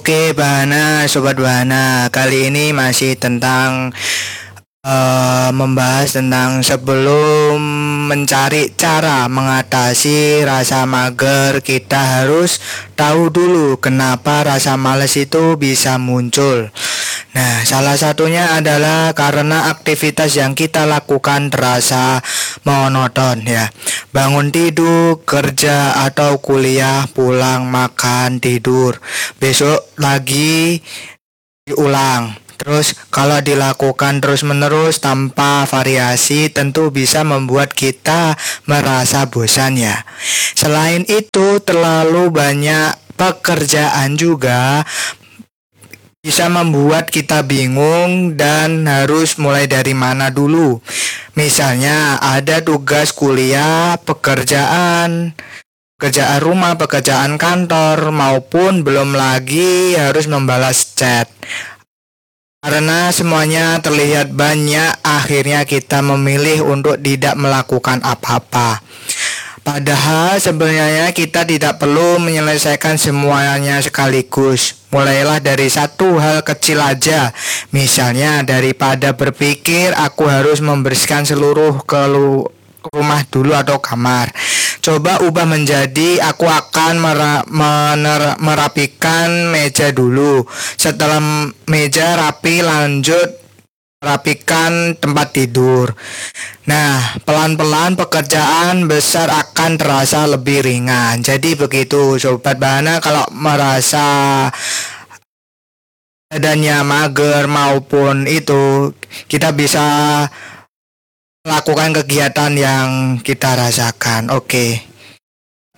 Oke, Bahana, Sobat Bahana. Kali ini masih tentang membahas tentang sebelum mencari cara mengatasi rasa mager, kita harus tahu dulu kenapa rasa malas itu bisa muncul. Nah, salah satunya adalah karena aktivitas yang kita lakukan terasa monoton ya. Bangun tidur, kerja atau kuliah, pulang, makan, tidur. Besok lagi diulang. Terus kalau dilakukan terus-menerus tanpa variasi tentu bisa membuat kita merasa bosan ya. Selain itu terlalu banyak pekerjaan juga bisa membuat kita bingung dan harus mulai dari mana dulu. Misalnya ada tugas kuliah, pekerjaan rumah, pekerjaan kantor, maupun belum lagi harus membalas chat. Karena semuanya terlihat banyak, akhirnya kita memilih untuk tidak melakukan apa-apa. Padahal sebenarnya kita tidak perlu menyelesaikan semuanya sekaligus. Mulailah dari satu hal kecil aja. Misalnya daripada berpikir aku harus membersihkan seluruh rumah dulu atau kamar, coba ubah menjadi aku akan merapikan meja dulu. Setelah meja rapi, lanjut rapikan tempat tidur. Nah, pelan-pelan pekerjaan besar akan terasa lebih ringan. Jadi begitu Sobat Bahana, kalau merasa badannya mager maupun itu, kita bisa melakukan kegiatan yang kita rasakan. Oke.